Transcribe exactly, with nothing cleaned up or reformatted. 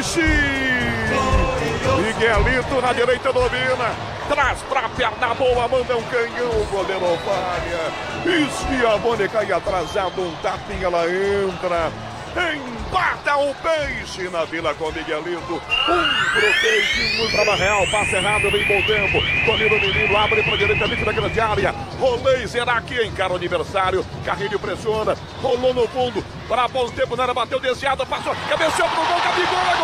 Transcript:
peixe! Miguelito na direita domina, traz pra perna boa, manda um canhão, o goleiro falha. Esfia a bola e cai atrasado, um tapinha, ela entra. Empata o peixe na Vila com Miguelito. Um pro peixe, um pra Barreal. Passe errado, vem bom tempo. Goleiro menino, abre pra direita, da grande área. Rolei, será que encara o adversário? Carrinho pressiona, rolou no fundo. Para bom tempo, na área, bateu desviado, passou, cabeceou pro gol, Gabigol.